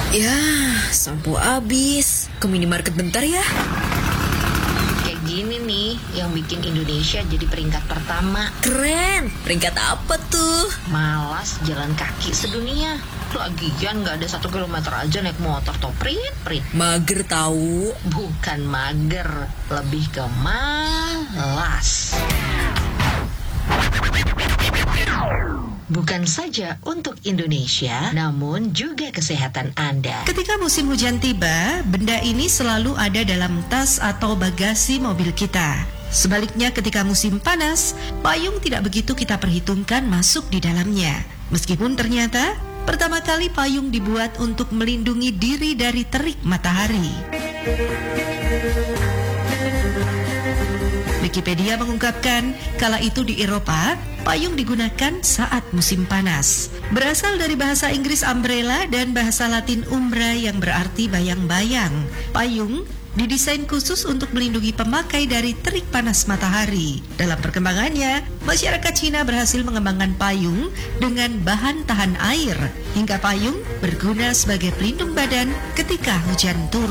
Ya, sampo habis. Ke minimarket bentar ya. Kayak gini nih yang bikin Indonesia jadi peringkat pertama. Keren. Peringkat apa tuh? Malas jalan kaki sedunia. Lagian gak ada 1 kilometer aja naik motor toh prit. Mager tahu. Bukan mager, lebih ke malas. Bukan saja untuk Indonesia, namun juga kesehatan Anda. Ketika musim hujan tiba, benda ini selalu ada dalam tas atau bagasi mobil kita. Sebaliknya ketika musim panas, payung tidak begitu kita perhitungkan masuk di dalamnya. Meskipun ternyata pertama kali payung dibuat untuk melindungi diri dari terik matahari. Wikipedia mengungkapkan, kala itu di Eropa, payung digunakan saat musim panas. Berasal dari bahasa Inggris umbrella dan bahasa Latin umbra yang berarti bayang-bayang. Payung didesain khusus untuk melindungi pemakai dari terik panas matahari. Dalam perkembangannya, masyarakat Cina berhasil mengembangkan payung dengan bahan tahan air, hingga payung berguna sebagai pelindung badan ketika hujan turun.